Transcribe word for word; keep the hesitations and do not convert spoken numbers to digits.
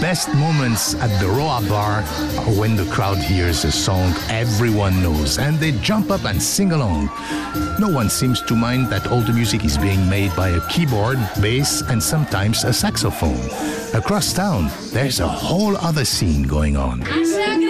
best moments at the Roa Bar are when the crowd hears a song everyone knows and they jump up and sing along. No one seems to mind that all the music is being made by a keyboard, bass, and sometimes a saxophone. Across town, there's a whole other scene going on.